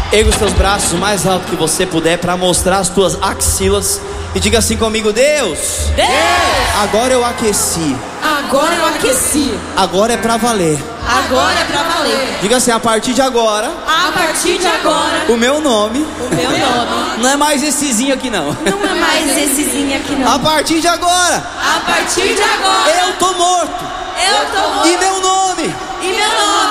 Erga os seus braços o mais alto que você puder para mostrar as tuas axilas. E diga assim comigo: Deus, agora eu aqueci. Agora eu aqueci. Agora é pra valer. Agora é pra valer. Diga assim: a partir de agora, A partir de agora, o meu nome não é mais essezinho aqui não. é mais essezinho aqui não. A partir de agora, A partir de agora, eu tô morto. eu tô morto. E meu nome